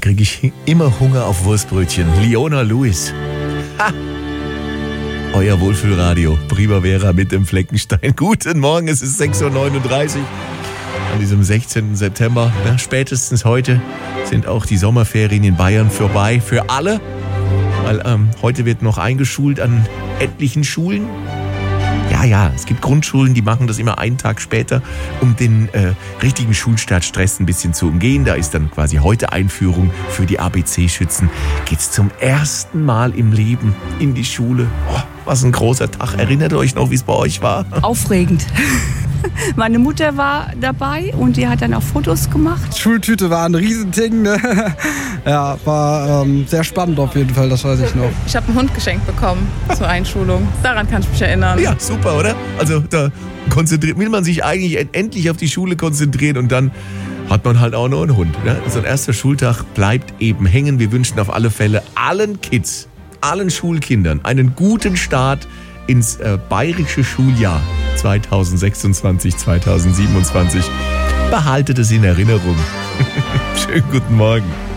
kriege ich immer Hunger auf Wurstbrötchen. Leona Lewis. Ha! Euer Wohlfühlradio. Primavera mit dem Fleckenstein. Guten Morgen, es ist 6.39 Uhr. An diesem 16. September, ja, spätestens heute, sind auch die Sommerferien in Bayern vorbei. Für alle. Weil heute wird noch eingeschult an etlichen Schulen. Ja, es gibt Grundschulen, die machen das immer einen Tag später, um den richtigen Schulstartstress ein bisschen zu umgehen. Da ist dann quasi heute Einführung für die ABC-Schützen. Geht's zum ersten Mal im Leben in die Schule. Oh, was ein großer Tag. Erinnert ihr euch noch, wie es bei euch war? Aufregend. Meine Mutter war dabei und die hat dann auch Fotos gemacht. Schultüte war ein Riesending, ne? Ja, war sehr spannend auf jeden Fall, das weiß ich noch. Ich habe einen Hund geschenkt bekommen zur Einschulung. Daran kann ich mich erinnern. Ja, super, oder? Also da will man sich eigentlich endlich auf die Schule konzentrieren und dann hat man halt auch noch einen Hund. Ne? So ein erster Schultag bleibt eben hängen. Wir wünschen auf alle Fälle allen Kids, allen Schulkindern einen guten Start ins bayerische Schuljahr 2026, 2027. Behaltet es in Erinnerung. Schönen guten Morgen.